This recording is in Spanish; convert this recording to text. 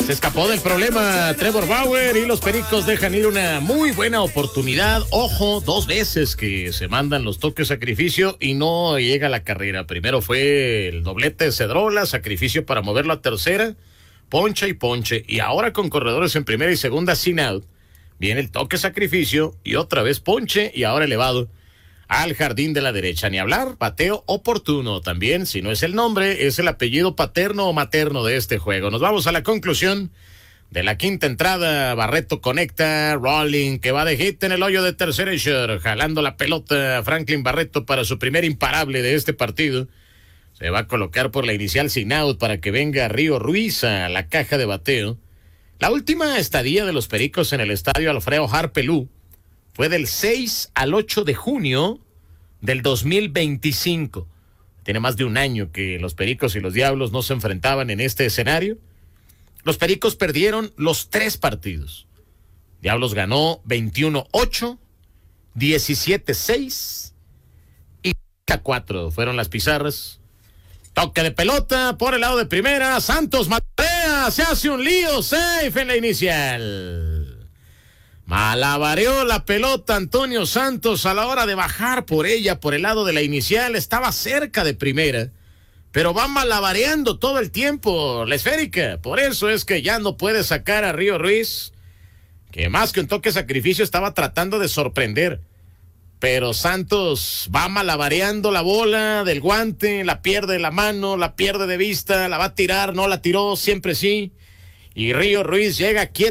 Se escapó del problema Trevor Bauer y los Pericos dejan ir una muy buena oportunidad. Ojo, 2 veces que se mandan los toques sacrificio y no llega la carrera. Primero fue el doblete de Cedrola, sacrificio para moverlo a tercera, ponche y ponche. Y ahora con corredores en primera y segunda sin out, viene el toque sacrificio y otra vez ponche y ahora elevado al jardín de la derecha. Ni hablar, bateo oportuno. También, si no es el nombre, es el apellido paterno o materno de este juego. Nos vamos a la conclusión de la quinta entrada. Barreto conecta, rolling, que va de hit en el hoyo de tercera y short, jalando la pelota Franklin Barreto para su primer imparable de este partido. Se va a colocar por la inicial sin out para que venga Río Ruiz a la caja de bateo. La última estadía de los Pericos en el estadio Alfredo Harpelú fue del 6 al 8 de junio del 2025. Tiene más de un año que los Pericos y los Diablos no se enfrentaban en este escenario. Los Pericos perdieron los 3 partidos. Diablos ganó 21-8, 17-6 y 4 fueron las pizarras. Toque de pelota por el lado de primera. Santos matea, se hace un lío, safe en la inicial. Malabareó la pelota Antonio Santos a la hora de bajar por ella, por el lado de la inicial. Estaba cerca de primera, pero va malabareando todo el tiempo la esférica. Por eso es que ya no puede sacar a Río Ruiz, que más que un toque sacrificio estaba tratando de sorprender. Pero Santos va malabareando la bola del guante, la pierde de la mano, la pierde de vista, la va a tirar, no la tiró, siempre sí. Y Río Ruiz llega quieto